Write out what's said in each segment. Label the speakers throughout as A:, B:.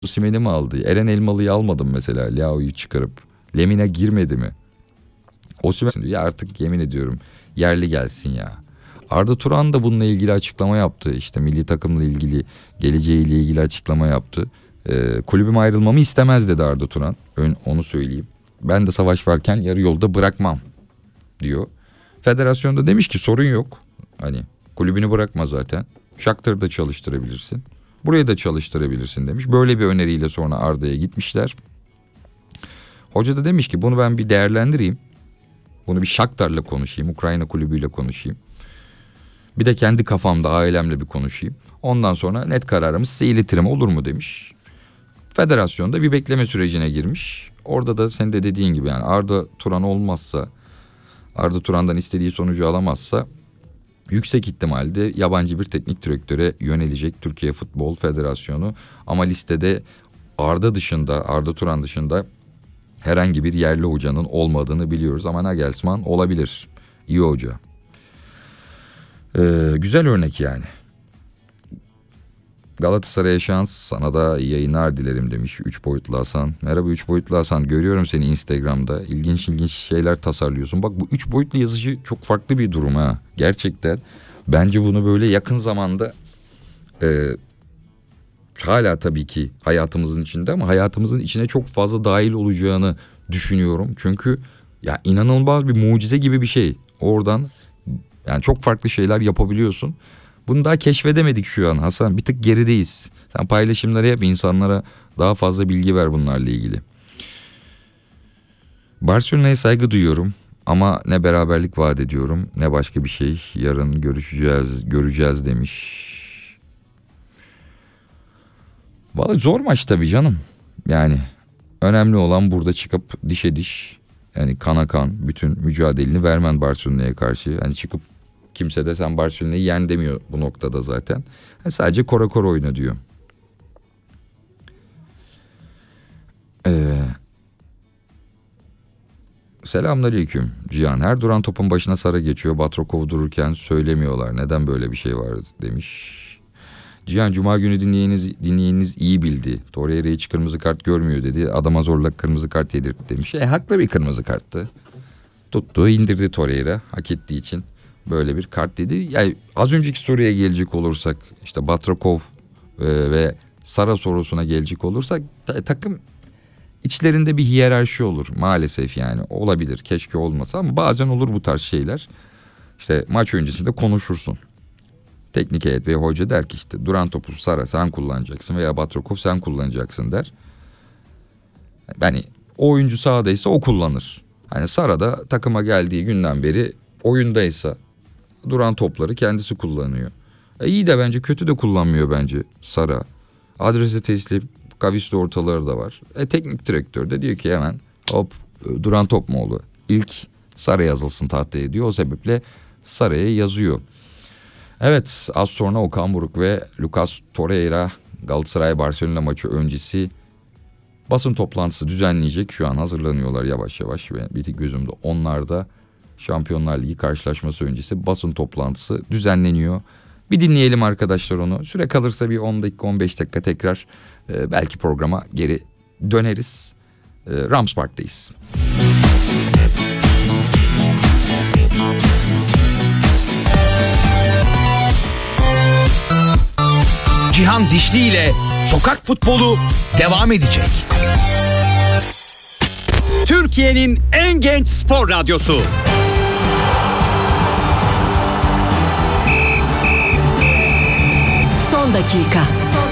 A: Osimhen'i mi aldı? Eren Elmalı'yı almadım mesela. Leao'yu çıkarıp. Lemina girmedi mi? Osimhen diyor ya, artık yemin ediyorum yerli gelsin ya. Arda Turan da bununla ilgili açıklama yaptı. İşte milli takımla ilgili, geleceğiyle ilgili açıklama yaptı. Kulübüm ayrılmamı istemez dedi Arda Turan. Onu söyleyeyim. Ben de savaş varken yarı yolda bırakmam diyor. Federasyon da demiş ki sorun yok. Hani kulübünü bırakma zaten. Shakhtar'da çalıştırabilirsin. Buraya da çalıştırabilirsin demiş. Böyle bir öneriyle sonra Arda'ya gitmişler. Hoca da demiş ki bunu ben bir değerlendireyim. Bunu bir Shakhtar'la konuşayım. Ukrayna kulübüyle konuşayım. Bir de kendi kafamda ailemle bir konuşayım. Ondan sonra net kararımı size iletirim, olur mu demiş. Federasyon da bir bekleme sürecine girmiş. Orada da senin de dediğin gibi yani Arda Turan olmazsa, Arda Turan'dan istediği sonucu alamazsa yüksek ihtimalle yabancı bir teknik direktöre yönelecek Türkiye Futbol Federasyonu. Ama listede Arda Turan dışında herhangi bir yerli hocanın olmadığını biliyoruz. Ama Nagelsmann olabilir. İyi hoca. Güzel örnek yani. Galatasaray'a şans, sana da iyi yayınlar dilerim demiş 3 boyutlu Hasan. Merhaba 3 boyutlu Hasan, görüyorum seni Instagram'da. İlginç şeyler tasarlıyorsun. Bak bu 3 boyutlu yazıcı çok farklı bir durum ha. Gerçekten bence bunu böyle yakın zamanda hala tabii ki hayatımızın içinde ama hayatımızın içine çok fazla dahil olacağını düşünüyorum. Çünkü ya inanılmaz bir mucize gibi bir şey. Oradan yani çok farklı şeyler yapabiliyorsun. Bunu daha keşfedemedik şu an Hasan. Bir tık gerideyiz. Sen paylaşımları yap, insanlara daha fazla bilgi ver bunlarla ilgili. Barcelona'ya saygı duyuyorum ama ne beraberlik vaat ediyorum ne başka bir şey. Yarın göreceğiz demiş. Vallahi zor maç tabii canım. Yani önemli olan burada çıkıp dişe diş, yani kana kan bütün mücadeleni vermen Barcelona'ya karşı. Yani çıkıp kimse de sen Barcelona'yı yen demiyor bu noktada zaten. Yani sadece kora oyna diyor. Selamünaleyküm Cihan. Her duran topun başına Sara geçiyor. Batrakov'u dururken söylemiyorlar. Neden böyle bir şey var demiş. Cihan, Cuma günü dinleyeniniz iyi bildi. Torreira hiç kırmızı kart görmüyor dedi. Adama zorla kırmızı kart yedirdi demiş. Haklı bir kırmızı karttı. Tuttu, indirdi Torreira hak ettiği için. Böyle bir kart dedi. Yani az önceki soruya gelecek olursak, işte Batrakov ve Sara sorusuna gelecek olursak takım içlerinde bir hiyerarşi olur maalesef, yani olabilir, keşke olmasa ama bazen olur bu tarz şeyler. İşte maç öncesinde konuşursun. Teknik heyet ve hoca der ki işte duran topu Sara sen kullanacaksın veya Batrakov sen kullanacaksın der. Yani o oyuncu sahadaysa o kullanır. Hani Sara da takıma geldiği günden beri oyundaysa duran topları kendisi kullanıyor. İyi de bence kötü de kullanmıyor bence Sara. Adrese teslim, kavisli ortaları da var. Teknik direktör de diyor ki hemen hop duran top mu oldu? İlk Sara yazılsın tahtaya diyor. O sebeple Sara'ya yazıyor. Evet, az sonra Okan Buruk ve Lucas Torreira Galatasaray Barcelona maçı öncesi basın toplantısı düzenleyecek. Şu an hazırlanıyorlar yavaş yavaş ve bir gözümde onlarda Şampiyonlar Ligi karşılaşması öncesi basın toplantısı düzenleniyor. Bir dinleyelim arkadaşlar onu. Süre kalırsa bir 10 dakika 15 dakika tekrar belki programa geri döneriz. Rams Park'tayız.
B: Cihan Dişli ile Sokak Futbolu devam edecek. Türkiye'nin en genç spor radyosu.
C: Son dakika.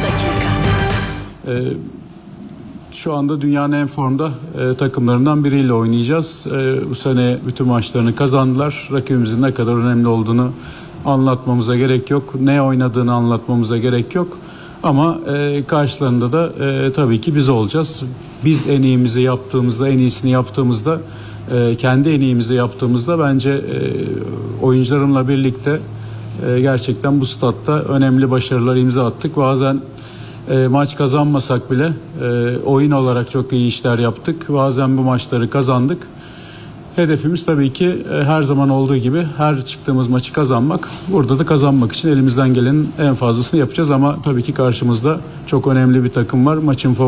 D: Şu anda dünyanın en formda takımlarından biriyle oynayacağız. Bu sene bütün maçlarını kazandılar. Rakibimizin ne kadar önemli olduğunu anlatmamıza gerek yok. Ne oynadığını anlatmamıza gerek yok. Ama karşılarında da tabii ki biz olacağız. Biz en iyimizi yaptığımızda, en iyisini yaptığımızda, kendi en iyimizi yaptığımızda bence oyuncularımla birlikte gerçekten bu statta önemli başarılar imza attık. Bazen maç kazanmasak bile oyun olarak çok iyi işler yaptık. Bazen bu maçları kazandık. hedefimiz tabii ki her zaman olduğu gibi her çıktığımız maçı kazanmak. Burada da kazanmak için elimizden gelenin en fazlasını yapacağız ama tabii ki karşımızda çok önemli bir takım var. Maçın